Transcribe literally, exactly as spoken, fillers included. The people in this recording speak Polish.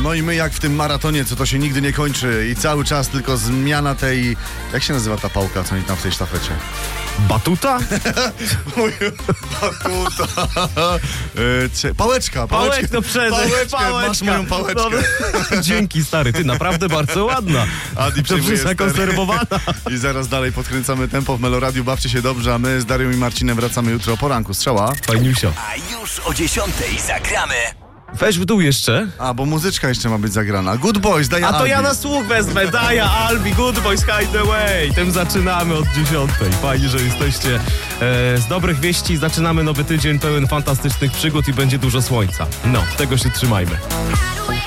No i my jak w tym maratonie, co to się nigdy nie kończy i cały czas tylko zmiana tej... Jak się nazywa ta pałka, co oni tam w tej sztafecie? Batuta? Batuta. E, cie- Pałeczka, pałeczka. Pałek, no przecież, Pałeczkę, pałeczka. masz moją pałeczkę. No, dzięki, stary, ty naprawdę bardzo ładna. Adi To przejmuje przecież zakonserwowana. I zaraz dalej podkręcamy tempo w Meloradiu. Bawcie się dobrze, a my z Darią i Marcinem wracamy jutro o poranku. Strzała. Fajniusio. A już o dziesiątej zagramy. Weź w dół jeszcze. A, bo muzyczka jeszcze ma być zagrana. Good Boys, daj A to Albi. ja na słuch wezmę. Daja, Albi, Good Boys, Hide Away. Tym zaczynamy od dziesiątej. Fajnie, że jesteście e, z dobrych wieści. Zaczynamy nowy tydzień pełen fantastycznych przygód i będzie dużo słońca. No, tego się trzymajmy.